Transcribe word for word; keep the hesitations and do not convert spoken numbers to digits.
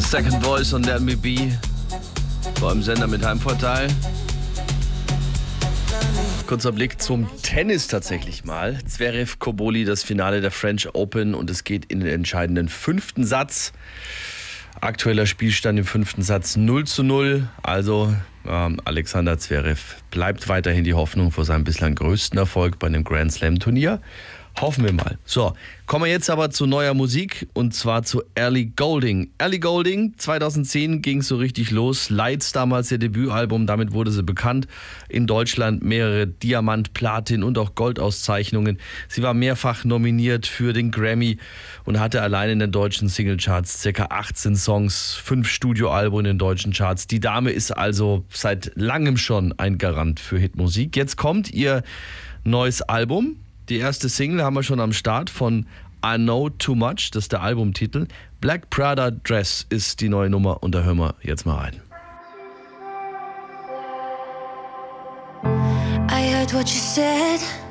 Second Voice und der M B B vor einem Sender mit Heimvorteil. Kurzer Blick zum Tennis tatsächlich mal. Zverev Cobolli, das Finale der French Open, und es geht in den entscheidenden fünften Satz. Aktueller Spielstand im fünften Satz null zu null. Also ähm, Alexander Zverev bleibt weiterhin die Hoffnung vor seinem bislang größten Erfolg bei einem Grand Slam Turnier. Hoffen wir mal. So, kommen wir jetzt aber zu neuer Musik, und zwar zu Ellie Goulding. Ellie Goulding, zweitausendzehn ging es so richtig los. Lights, damals ihr Debütalbum, damit wurde sie bekannt. In Deutschland mehrere Diamant-, Platin- und auch Goldauszeichnungen. Sie war mehrfach nominiert für den Grammy und hatte allein in den deutschen Singlecharts ca. achtzehn Songs, fünf Studioalben in den deutschen Charts. Die Dame ist also seit langem schon ein Garant für Hitmusik. Jetzt kommt ihr neues Album. Die erste Single haben wir schon am Start von I Know Too Much, das ist der Albumtitel. Black Prada Dress ist die neue Nummer, und da hören wir jetzt mal rein. I heard what you said.